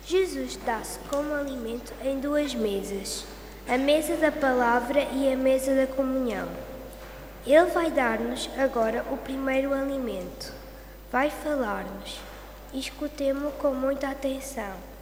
Jesus dá-se como alimento em duas mesas, a mesa da palavra e a mesa da comunhão. Ele vai dar-nos agora o primeiro alimento. Vai falar-nos. Escutemo-o com muita atenção.